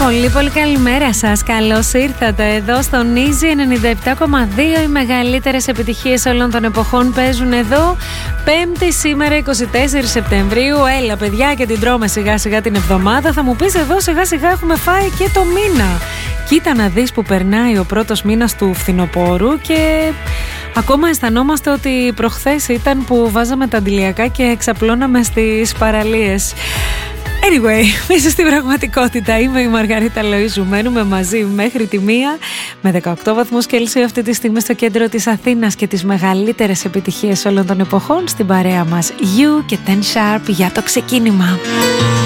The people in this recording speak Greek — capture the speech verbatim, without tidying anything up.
Πολύ πολύ καλημέρα σας. Καλώς ήρθατε εδώ στον Easy ενενήντα επτά κόμμα δύο. Οι μεγαλύτερες επιτυχίες όλων των εποχών παίζουν εδώ. Πέμπτη σήμερα εικοστή τέταρτη Σεπτεμβρίου. Έλα παιδιά και την τρώμε σιγά σιγά την εβδομάδα. Θα μου πεις εδώ σιγά σιγά έχουμε φάει και το μήνα. Κοίτα να δεις που περνάει ο πρώτος μήνας του φθινοπόρου και ακόμα αισθανόμαστε ότι προχθές ήταν που βάζαμε τα αντιλιακά και ξαπλώναμε στις παραλίες. Anyway, μέσα στην πραγματικότητα είμαι η Μαργαρίτα Λοΐζου. Μένουμε μαζί μέχρι τη μία με δεκαοκτώ βαθμούς Κέλσιο αυτή τη στιγμή στο κέντρο της Αθήνας και τις μεγαλύτερες επιτυχίες όλων των εποχών στην παρέα μας. You και Ten Sharp για το ξεκίνημα.